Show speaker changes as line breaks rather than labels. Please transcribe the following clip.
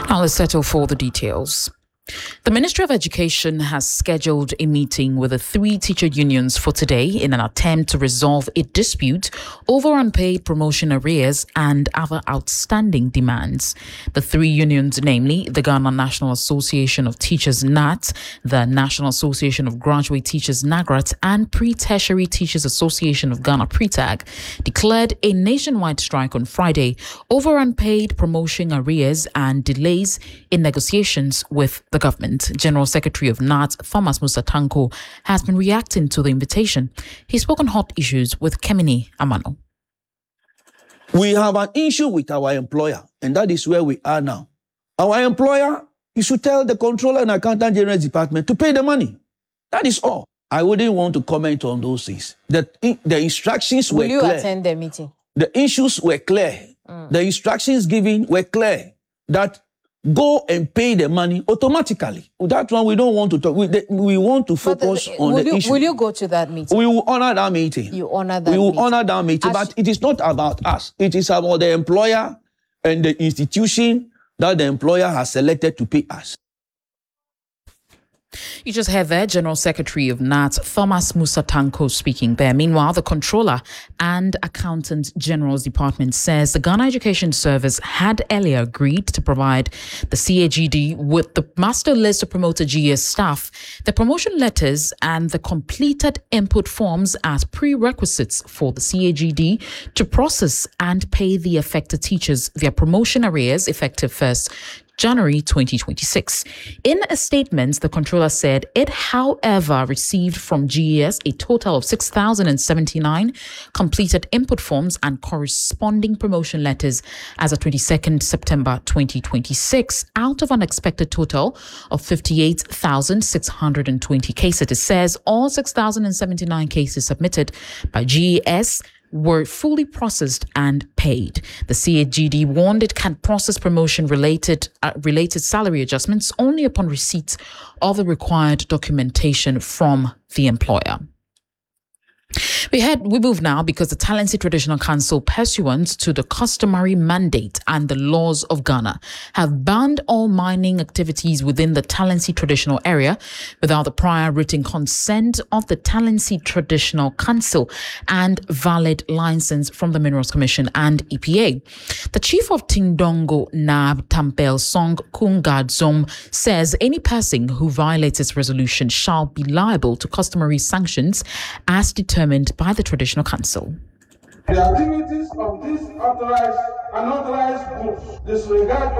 Let's settle for the details. The Ministry of Education has scheduled a meeting with the 3 teacher unions for today in an attempt to resolve a dispute over unpaid promotion arrears and other outstanding demands. The 3 unions, namely the Ghana National Association of Teachers (NAT), the National Association of Graduate Teachers (NAGRAT), and Pre-Tertiary Teachers Association of Ghana (PRETAG), declared a nationwide strike on Friday over unpaid promotion arrears and delays in negotiations with the government. General Secretary of NAT, Thomas Musa Tanko, has been reacting to the invitation. He spoke on hot issues with Kemini Amano.
We have an issue with our employer, and that is where we are now. Our employer, you should tell the Controller and Accountant General Department to pay the money. That is all. I wouldn't want to comment on those things. The instructions were clear.
Will you attend the meeting?
The issues were clear. The instructions given were clear that go and pay the money automatically. That one we don't want to talk. We want to focus on the issue.
Will you go to that meeting?
We will honor that meeting.
You honor that
We will
meeting.
honor that meeting, but it is not about us. It is about the employer and the institution that the employer has selected to pay us.
You just heard there General Secretary of NAT, Thomas Musa Tanko, speaking there. Meanwhile, the Controller and Accountant General's Department says the Ghana Education Service had earlier agreed to provide the CAGD with the master list of promoter GS staff, the promotion letters, and the completed input forms as prerequisites for the CAGD to process and pay the affected teachers their promotion arrears effective 1st January 2026. In a statement, the controller said it, however, received from GES a total of 6,079 completed input forms and corresponding promotion letters as of 22nd September 2026 out of an expected total of 58,620 cases. It says all 6,079 cases submitted by GES were fully processed and paid. The CAGD warned it can process promotion-related salary adjustments only upon receipt of the required documentation from the employer. We move now because the Talensi Traditional Council, pursuant to the customary mandate and the laws of Ghana, have banned all mining activities within the Talensi Traditional Area without the prior written consent of the Talensi Traditional Council and valid license from the Minerals Commission and EPA. The chief of Tindongo Nab Tampel Song Kungadzom says any person who violates this resolution shall be liable to customary sanctions as determined by the Traditional Council.
The activities of these authorized and unauthorized groups disregard